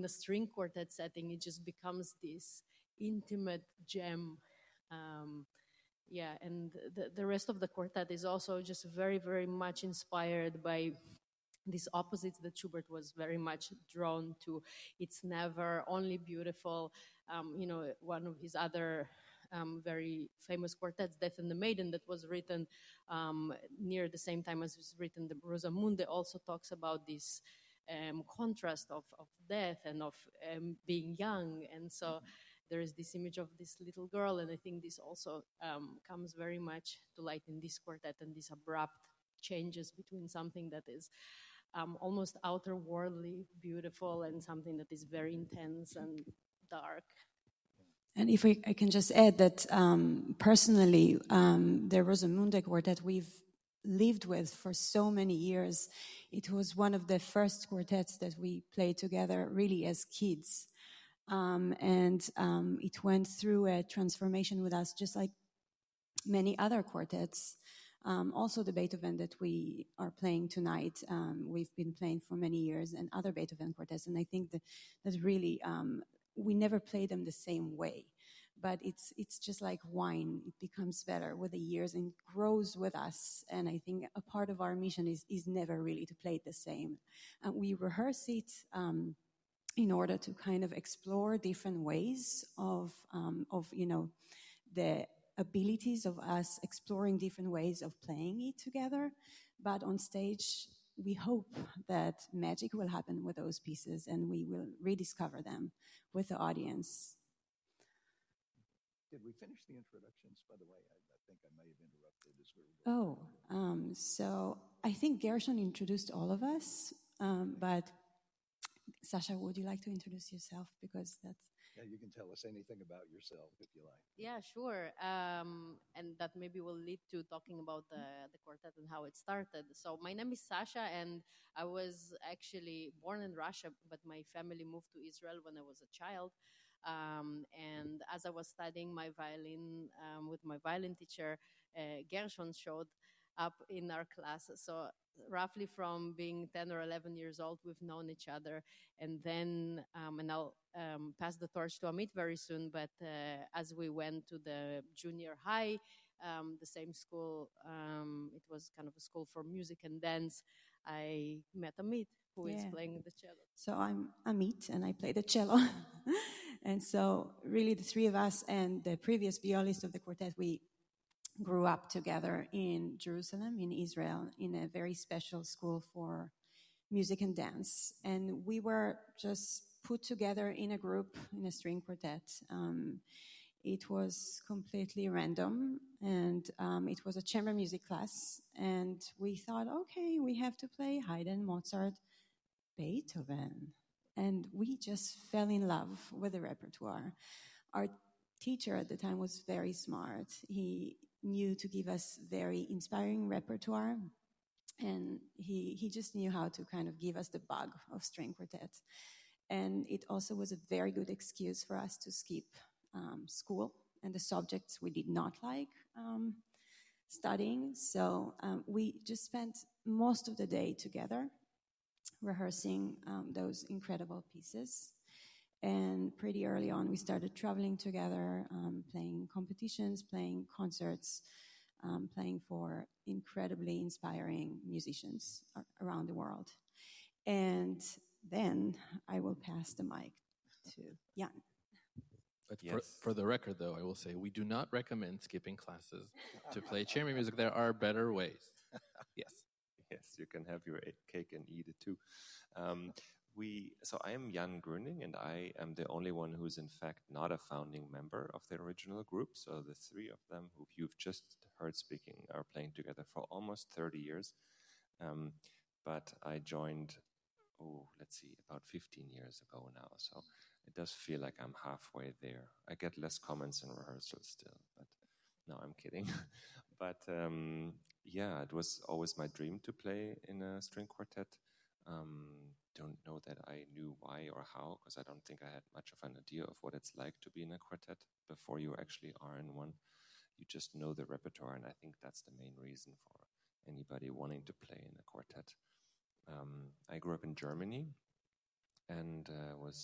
in a string quartet setting, it just becomes this intimate gem. And the rest of the quartet is also just very, very much inspired by these opposites that Schubert was very much drawn to. It's never only beautiful. One of his other very famous quartets, Death and the Maiden, that was written near the same time as was written the Rosamunde, also talks about this contrast of death and of being young. And so there is this image of this little girl, and I think this also comes very much to light in this quartet, and these abrupt changes between something that is almost outer-worldly beautiful and something that is very intense and dark. And if I can just add that personally, the Rosamunde quartet we've lived with for so many years. It was one of the first quartets that we played together really as kids. It went through a transformation with us, just like many other quartets. Also the Beethoven that we are playing tonight, we've been playing for many years, and other Beethoven quartets. And I think that really, we never play them the same way. But it's just like wine. It becomes better with the years and grows with us. And I think a part of our mission is never really to play it the same. We rehearse it in order to kind of explore different ways of the abilities of us exploring different ways of playing it together. But on stage, we hope that magic will happen with those pieces and we will rediscover them with the audience. Did we finish the introductions, by the way? I think I may have interrupted as we were going. So I think Gershon introduced all of us, but Sasha, would you like to introduce yourself? Because that's... Yeah, you can tell us anything about yourself if you like. Yeah, sure. And that maybe will lead to talking about the quartet and how it started. So my name is Sasha, and I was actually born in Russia, but my family moved to Israel when I was a child. And as I was studying my violin with my violin teacher, Gershon showed up in our class. So roughly from being 10 or 11 years old, we've known each other. And then, and I'll pass the torch to Amit very soon, but as we went to the junior high, the same school, it was kind of a school for music and dance, I met Amit, who is playing the cello. So I'm Amit, and I play the cello. And so really the three of us and the previous violist of the quartet, we grew up together in Jerusalem, in Israel, in a very special school for music and dance. And we were just put together in a group, in a string quartet. It was completely random, and it was a chamber music class. And we thought, okay, we have to play Haydn, Mozart, Beethoven. And we just fell in love with the repertoire. Our teacher at the time was very smart. He knew to give us very inspiring repertoire, and he just knew how to kind of give us the bug of string quartet. And it also was a very good excuse for us to skip school and the subjects we did not like studying. So we just spent most of the day together rehearsing those incredible pieces. And pretty early on, we started traveling together, playing competitions, playing concerts, playing for incredibly inspiring musicians around the world. And then I will pass the mic to Jan. But for the record, though, I will say we do not recommend skipping classes to play chamber music. There are better ways. Yes, you can have your cake and eat it too. So I am Jan Gröning, and I am the only one who's in fact not a founding member of the original group. So the three of them who you've just heard speaking are playing together for almost 30 years. But I joined, about 15 years ago now. So it does feel like I'm halfway there. I get less comments in rehearsals still, but no, I'm kidding. But it was always my dream to play in a string quartet. Don't know that I knew why or how, because I don't think I had much of an idea of what it's like to be in a quartet before you actually are in one. You just know the repertoire, and I think that's the main reason for anybody wanting to play in a quartet. I grew up in Germany and was